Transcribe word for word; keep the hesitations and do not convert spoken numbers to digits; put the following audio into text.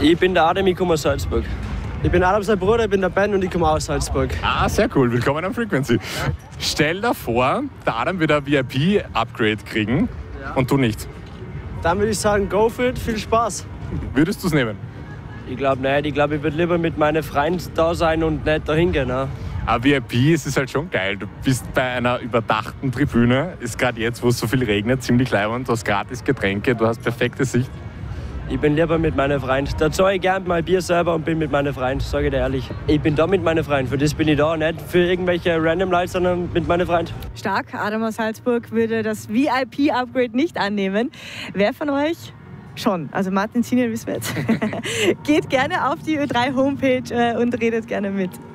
Ich bin der Adam, ich komme aus Salzburg. Ich bin Adam, sein Bruder, ich bin der Ben und ich komme aus Salzburg. Ah, sehr cool. Willkommen am Frequency. Stell dir vor, der Adam wird ein V I P-Upgrade kriegen Ja. und du nicht. Dann würde ich sagen, go for it, viel Spaß. Würdest du es nehmen? Ich glaube nicht, ich glaube, ich würde lieber mit meinen Freunden da sein und nicht dahin gehen. Ne? Aber V I P ist es halt schon geil. Du bist bei einer überdachten Tribüne. Ist gerade jetzt, wo es so viel regnet, ziemlich leibend. Du hast gratis Getränke, du hast perfekte Sicht. Ich bin lieber mit meinen Freunden. Da zahle ich gerne mal Bier selber und bin mit meinen Freunden, sage ich dir ehrlich. Ich bin da mit meinen Freunden, für das bin ich da, nicht für irgendwelche random Leute, sondern mit meinen Freunden. Stark, Adam aus Salzburg würde das V I P-Upgrade nicht annehmen. Wer von euch? Schon. Also Martin Sinien wissen wir jetzt. Geht gerne auf die Ö drei Homepage und redet gerne mit.